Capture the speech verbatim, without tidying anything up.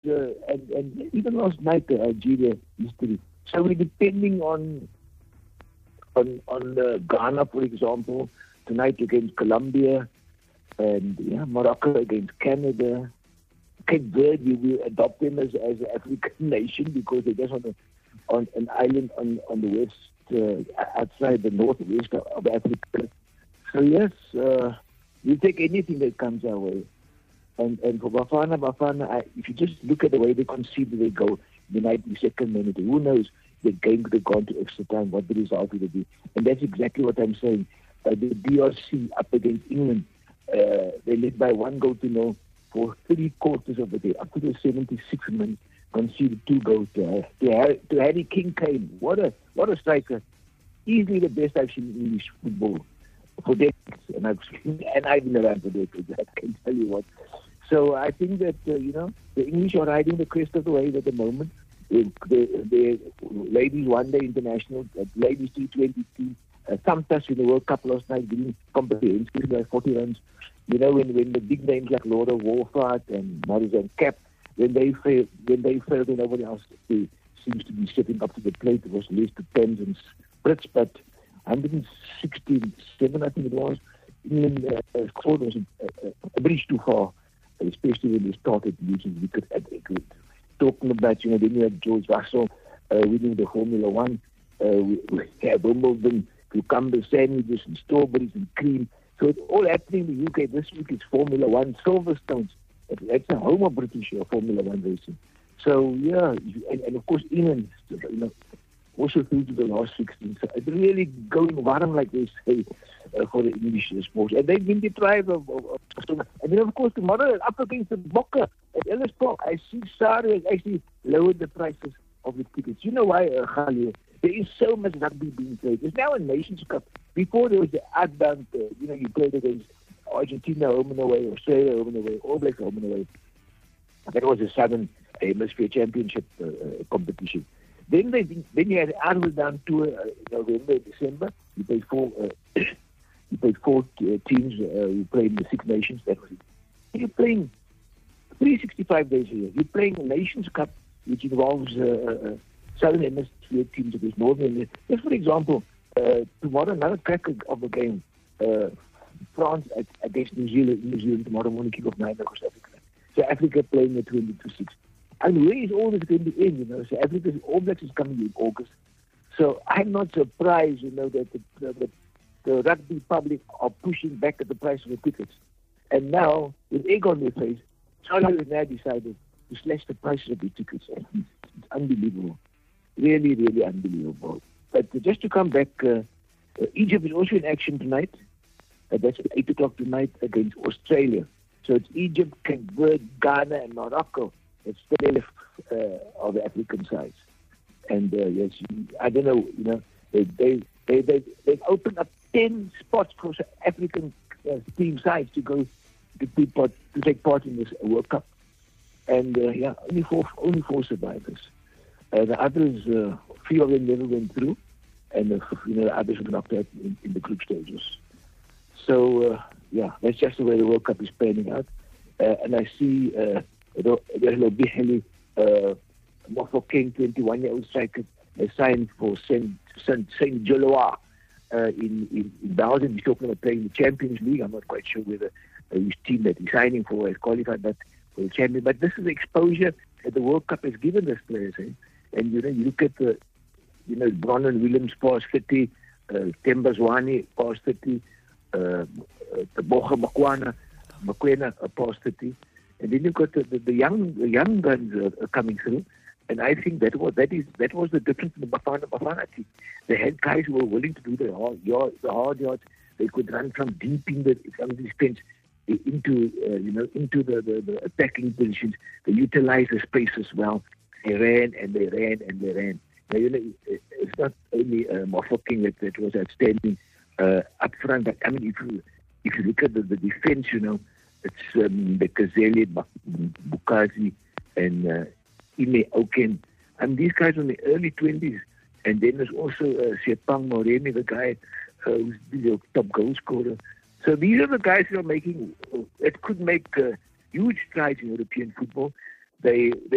uh, and, and even last night, uh, Algeria history. So we're depending on on on uh, Ghana, for example, tonight against Colombia, and yeah, Morocco against Canada. Cape Verde, we will adopt them as, as an African nation because they're just on, a, on an island on, on the west, uh, outside the northwest of, of Africa. So yes, uh, we take anything that comes our way. And and for Bafana, Bafana, I, if you just look at the way they concede, they go the ninety-second minute, who knows, the game could have gone to extra time, what the result would be. And that's exactly what I'm saying. Uh, the D R C up against England, uh, they led by one goal to nil for three quarters of the day, up to the seventy-sixth minute, conceded two goals to, uh, to, Harry, to Harry King Kane. What a what a striker! Easily the best I've seen in English football for decades, and I've seen, and I've been around for decades. I can tell you what. So I think that uh, you know the English are riding the crest of the wave at the moment. The, the, the ladies one day international, uh, ladies T twenty team, uh, thumped us in the World Cup last night, winning comprehensive by forty runs. You know, when, when the big names like Laura Wolfhard and Marizanne Kapp, when they fail, when they failed, and nobody else they, seems to be stepping up to the plate. It was Lester Thames and Brits, but one hundred sixty-seven, I think it was. England uh, scored was a, a bridge too far, especially when they started losing wicket at the good. Talking about, you know, then you have George Russell uh, winning the Formula One. Uh, we, we have Wimbledon, cucumber sandwiches and strawberries and cream. So it's all happening in the U K this week. It's Formula One, Silverstones. That's a home of British uh, Formula One racing. So yeah, and, and of course England, you know, also through to the last sixteen. So it's really going warm, like they say, uh, for the English uh, sports. And they've been deprived of, of, of, of and then of course tomorrow up against the Bokke at Ellis Park. I see Sarri has actually lowered the prices of the tickets. You know why, uh, Khalil? There is so much rugby being played. There's now a Nations Cup. Before there was the outbound, uh, you know, you played against Argentina home and away, Australia home and away, All Blacks home and away. That was the Southern Hemisphere Championship uh, competition. Then they then you had the Outward tour uh, in November, December. You played four, uh, you played four uh, teams. Uh, you played in the Six Nations. That was it. You're playing three hundred sixty-five days a year. You're playing a Nations Cup, which involves uh, uh, Southern Hemisphere teams against Northern. Just for example, uh, tomorrow another crack of the game. Uh, France against New Zealand. New Zealand tomorrow morning, kick off nine across Africa. So Africa playing the twenty-two six. And where is all this going to end? You know, so Africa's All Blacks is coming in August. So I'm not surprised, you know, that the, the, the rugby public are pushing back at the price of the tickets. And now, with egg on their face, China has now decided to slash the prices of the tickets. It's unbelievable. Really, really unbelievable. But just to come back, uh, uh, Egypt is also in action tonight. Uh, that's at eight o'clock tonight against Australia. So it's Egypt, Cape Verde, Ghana, and Morocco. It's the left uh, of the African sides. And uh, yes, I don't know, you know, they, they, they, they, they've opened up ten spots for African uh, team sides to go to, be part, to take part in this World Cup. And uh, yeah, only four, only four survivors. Uh, the others, uh, few of them never went through, and uh, you know, the others were knocked out in, in the group stages. So uh, yeah, that's just the way the World Cup is panning out. Uh, and I see uh, Biheli, uh, Mofokeng, twenty-one-year-old striker, uh, signed for Saint Saint Gilloise uh, in, in, in Belgium. He's talking about playing the Champions League. I'm not quite sure whether uh, his team that he's signing for has qualified but for the Champions. But this is the exposure that the World Cup has given these players. Eh? And you know, you look at the, you know, Bronwyn Williams past thirty, uh, Themba Zwane past thirty, uh, Tebogo Mokoena, Mokoena uh, past thirty. And then you've got the, the, the young the young guns uh, coming through, and I think that was that is that was the difference in the Bafana Bafana team. They had guys who were willing to do the hard yard, the hard yards. They could run from deep in the from the defense into uh, you know into the, the, the attacking positions. They utilized the space as well. They ran and they ran and they ran. Now, you know, it's not only uh, Mofokeng that, that was outstanding uh, up front, but I mean, if you if you look at the, the defense, you know. It's um, the Kazeli, Bukazi, and uh, Ime Oken. And these guys are in the early twenties. And then there's also uh, Sepang Moremi, the guy uh, who's the top goal scorer. So these are the guys who are making, uh, that could make uh, huge strides in European football. They, they